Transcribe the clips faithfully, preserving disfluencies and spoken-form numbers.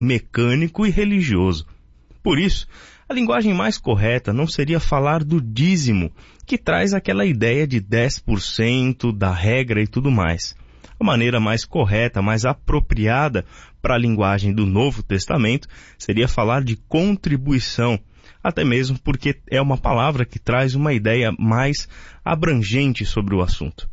mecânico e religioso. Por isso, a linguagem mais correta não seria falar do dízimo, que traz aquela ideia de dez por cento da regra e tudo mais. A maneira mais correta, mais apropriada para a linguagem do Novo Testamento seria falar de contribuição, até mesmo porque é uma palavra que traz uma ideia mais abrangente sobre o assunto.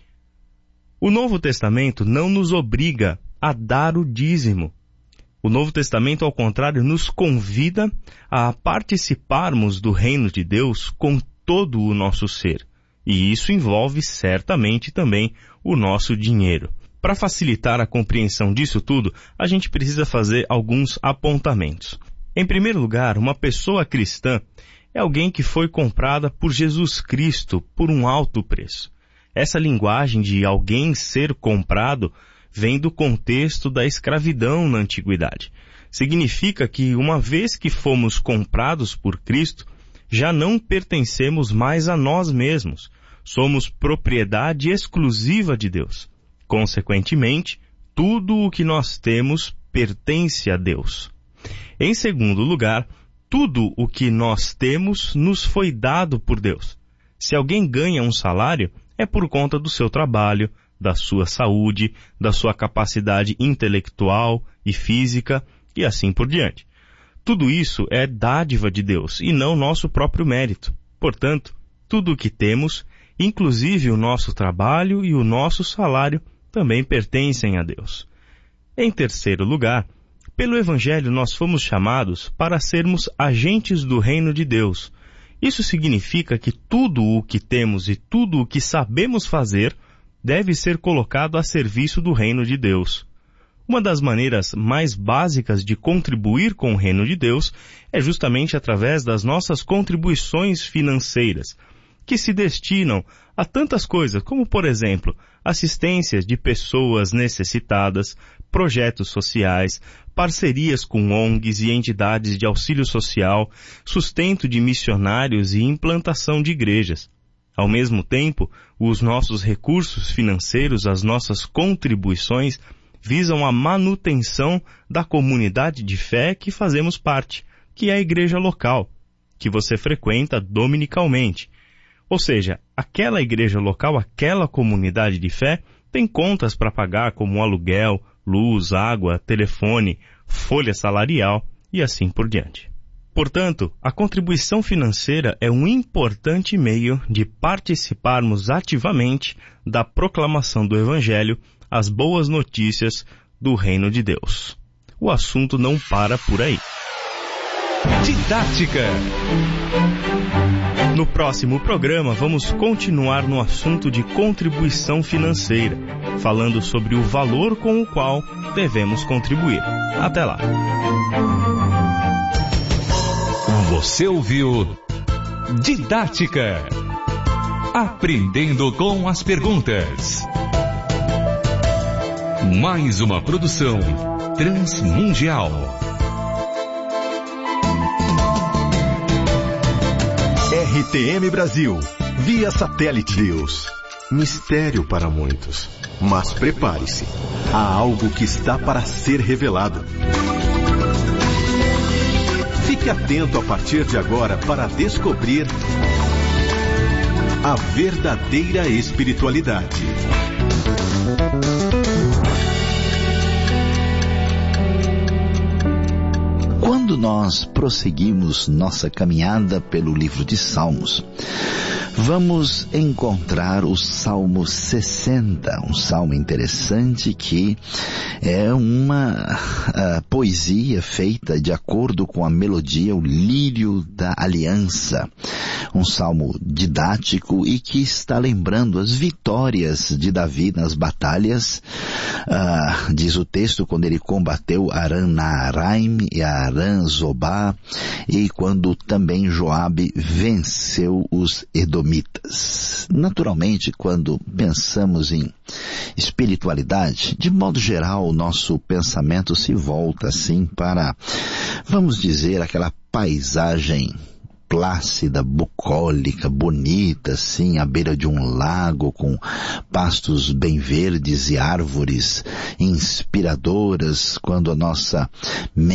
O Novo Testamento não nos obriga a dar o dízimo. O Novo Testamento, ao contrário, nos convida a participarmos do reino de Deus com todo o nosso ser. E isso envolve certamente também o nosso dinheiro. Para facilitar a compreensão disso tudo, a gente precisa fazer alguns apontamentos. Em primeiro lugar, uma pessoa cristã é alguém que foi comprada por Jesus Cristo por um alto preço. Essa linguagem de alguém ser comprado vem do contexto da escravidão na antiguidade. Significa que uma vez que fomos comprados por Cristo, já não pertencemos mais a nós mesmos. Somos propriedade exclusiva de Deus. Consequentemente, tudo o que nós temos pertence a Deus. Em segundo lugar, tudo o que nós temos nos foi dado por Deus. Se alguém ganha um salário, é por conta do seu trabalho, da sua saúde, da sua capacidade intelectual e física, e assim por diante. Tudo isso é dádiva de Deus e não nosso próprio mérito. Portanto, tudo o que temos, inclusive o nosso trabalho e o nosso salário, também pertencem a Deus. Em terceiro lugar, pelo Evangelho nós fomos chamados para sermos agentes do reino de Deus. Isso significa que tudo o que temos e tudo o que sabemos fazer deve ser colocado a serviço do reino de Deus. Uma das maneiras mais básicas de contribuir com o reino de Deus é justamente através das nossas contribuições financeiras, que se destinam a tantas coisas, como, por exemplo, assistências de pessoas necessitadas, projetos sociais, parcerias com O N Gs e entidades de auxílio social, sustento de missionários e implantação de igrejas. Ao mesmo tempo, os nossos recursos financeiros, as nossas contribuições, visam a manutenção da comunidade de fé que fazemos parte, que é a igreja local, que você frequenta dominicalmente. Ou seja, aquela igreja local, aquela comunidade de fé, tem contas para pagar como aluguel, luz, água, telefone, folha salarial e assim por diante. Portanto, a contribuição financeira é um importante meio de participarmos ativamente da proclamação do Evangelho, as boas notícias do reino de Deus. O assunto não para por aí. Didática. No próximo programa, vamos continuar no assunto de contribuição financeira, falando sobre o valor com o qual devemos contribuir. Até lá. Você ouviu Didática. Aprendendo com as perguntas. Mais uma produção transmundial. R T M Brasil, via satélite. Deus, mistério para muitos. Mas prepare-se, há algo que está para ser revelado. Fique atento a partir de agora para descobrir a verdadeira espiritualidade. Quando nós prosseguimos nossa caminhada pelo livro de Salmos, vamos encontrar o Salmo sessenta, um salmo interessante que é uma uh, poesia feita de acordo com a melodia, o lírio da aliança. Um salmo didático e que está lembrando as vitórias de Davi nas batalhas. Uh, diz o texto, quando ele combateu Aram-Naharaim e Aram-Zobá, e quando também Joabe venceu os edomitas. Naturalmente, quando pensamos em espiritualidade, de modo geral, o nosso pensamento se volta assim para, vamos dizer, aquela paisagem plácida, bucólica, bonita, assim, à beira de um lago com pastos bem verdes e árvores inspiradoras, quando a nossa